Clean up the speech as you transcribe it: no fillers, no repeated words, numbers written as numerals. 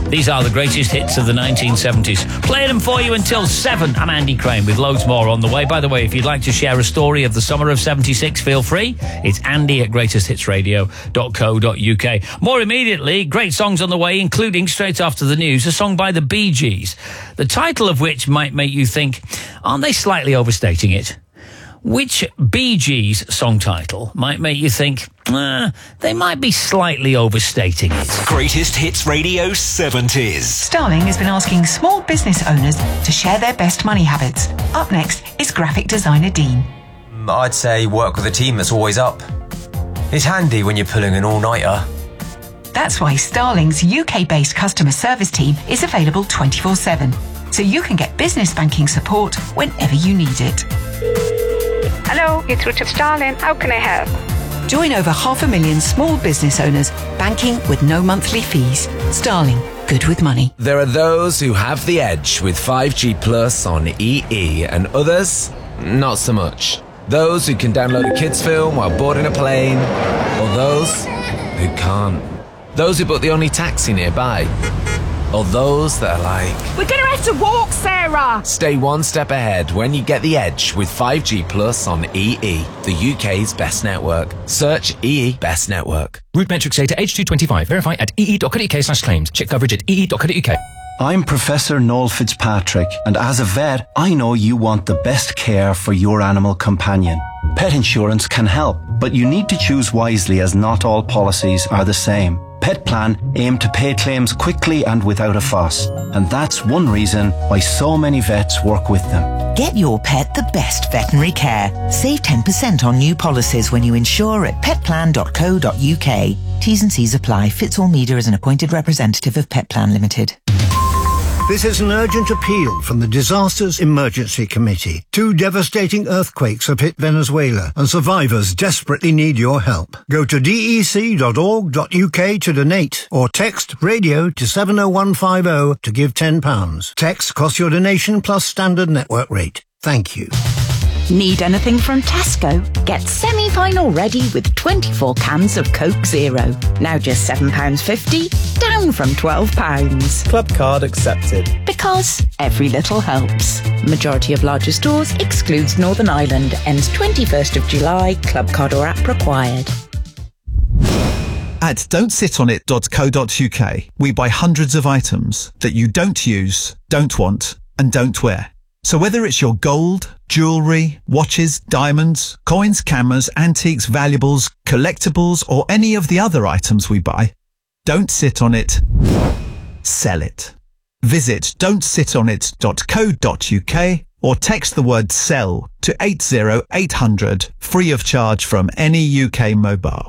These are the greatest hits of the 1970s. Playing them for you until 7. I'm Andy Crane with loads more on the way. By the way, if you'd like to share a story of the summer of 76, feel free. It's Andy at greatesthitsradio.co.uk. More immediately, great songs on the way, including, straight after the news, a song by the Bee Gees, the title of which might make you think, aren't they slightly overstating it? Which Bee Gees song title might make you think, they might be slightly overstating it? Greatest Hits Radio 70s. Starling has been asking small business owners to share their best money habits. Up next is graphic designer Dean. I'd say work with a team that's always up. It's handy when you're pulling an all-nighter. That's why Starling's UK-based customer service team is available 24/7, so you can get business banking support whenever you need it. Hello, it's Richard Starling. How can I help? Join over 500,000 small business owners banking with no monthly fees. Starling, good with money. There are those who have the edge with 5G Plus on EE and others, not so much. Those who can download a kids' film while boarding a plane, or those who can't. Those who book the only taxi nearby, or those that are like, we're going to have to walk, Sarah! Stay one step ahead when you get the edge with 5G Plus on EE, the UK's best network. Search EE Best Network. Route metrics data H225. Verify at ee.co.uk/claims. Check coverage at ee.co.uk. I'm Professor Noel Fitzpatrick, and as a vet, I know you want the best care for your animal companion. Pet insurance can help, but you need to choose wisely as not all policies are the same. Pet Plan aim to pay claims quickly and without a fuss, and that's one reason why so many vets work with them. Get your pet the best veterinary care. Save 10% on new policies when you insure at petplan.co.uk. T's and C's apply. Fitz All Media is an appointed representative of Pet Plan Limited. This is an urgent appeal from the Disasters Emergency Committee. 2 devastating earthquakes have hit Venezuela, and survivors desperately need your help. Go to dec.org.uk to donate, or text radio to 70150 to give £10. Text costs your donation plus standard network rate. Thank you. Need anything from Tesco? Get semi-final ready with 24 cans of Coke Zero. Now just £7.50, down from £12. Club card accepted. Because every little helps. Majority of larger stores excludes Northern Ireland. Ends 21st of July. Club card or app required. At don'tsitonit.co.uk, we buy hundreds of items that you don't use, don't want, and don't wear. So whether it's your gold, jewellery, watches, diamonds, coins, cameras, antiques, valuables, collectibles, or any of the other items we buy, don't sit on it, sell it. Visit don'tsitonit.co.uk or text the word SELL to 80800 free of charge from any UK mobile.